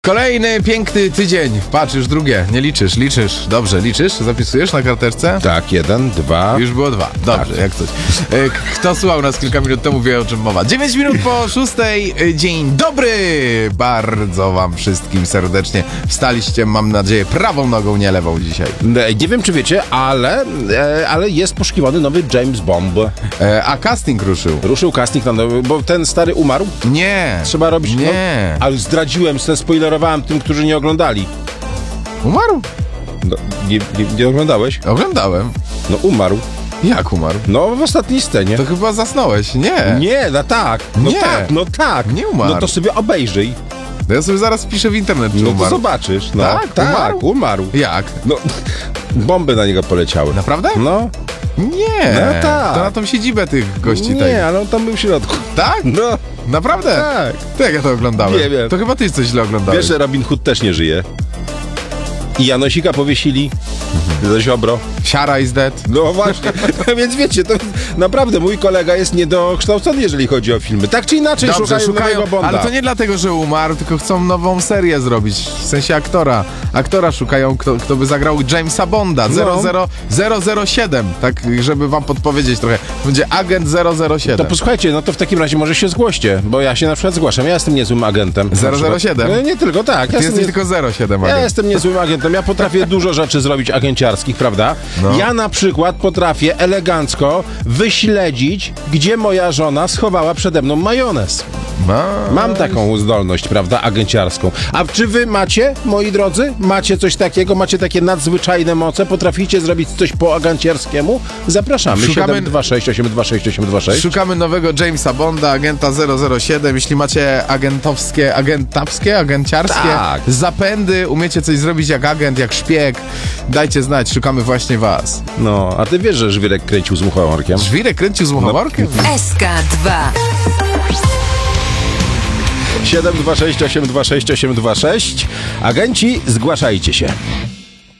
Kolejny piękny tydzień. Patrz, już drugie. Nie liczysz. Dobrze, liczysz? Zapisujesz na karteczce? Tak, 1, 2. Już było 2. Dobrze, tak. Jak coś. Kto słuchał nas kilka minut temu, wie, o czym mowa. 9 minut po 6. Dzień dobry! Bardzo wam wszystkim serdecznie wstaliście, mam nadzieję, prawą nogą, nie lewą dzisiaj. Nie wiem, czy wiecie, ale jest poszukiwany nowy James Bond. A casting ruszył. Ruszył casting na nowy, bo ten stary umarł? Nie. Trzeba robić... Nie. Ale zdradziłem, spoilerowałem tym, którzy nie oglądali. Umarł? No, nie oglądałeś? Oglądałem. No umarł. Jak umarł? No w ostatniej scenie. To chyba zasnąłeś. Nie. Nie, no tak. No nie. Tak, no tak. Nie umarł. No to sobie obejrzyj. No ja sobie zaraz wpiszę w internet, czy no umarł. To zobaczysz. No tak. Umarł. Jak? No, bomby na niego poleciały. Naprawdę? No. Nie. No tak. To na tą siedzibę tych gości. Nie, ale on tam był w środku. Tak? No. Naprawdę? Tak. To jak ja to oglądałem? Nie wiem. To chyba ty coś źle oglądałeś. Wiesz, że Robin Hood też nie żyje. I Janosika powiesili za Ziobro. Siara is dead. No właśnie, więc wiecie, to naprawdę mój kolega jest niedokształcony, jeżeli chodzi o filmy. Tak czy inaczej szukają nowego Bonda. Ale to nie dlatego, że umarł, tylko chcą nową serię zrobić. W sensie aktora. Aktora szukają, kto by zagrał Jamesa Bonda. 007. Tak, żeby wam podpowiedzieć trochę. Będzie agent 007. To posłuchajcie, no to w takim razie może się zgłoście, bo ja się na przykład zgłaszam. Ja jestem niezłym agentem. 007? No, nie tylko, tak. Ty jesteś tylko 07 agent. Ja jestem niezłym agentem. Ja potrafię dużo rzeczy zrobić agenciarskich, prawda? No. Ja na przykład potrafię elegancko wyśledzić, gdzie moja żona schowała przede mną majonez. Mam taką zdolność, prawda, agenciarską. A czy wy macie, moi drodzy? Macie coś takiego? Macie takie nadzwyczajne moce? Potraficie zrobić coś po agenciarskiemu? Zapraszamy. 726 826 826. Szukamy nowego Jamesa Bonda, agenta 007. Jeśli macie agenciarskie tak. zapędy, umiecie coś zrobić jak agent, jak szpieg, dajcie znać, szukamy właśnie was. No, a ty wiesz, że Żwirek kręcił z muchomorkiem? Żwirek kręcił z muchomorkiem? SK2 726 826 826. Agenci, zgłaszajcie się.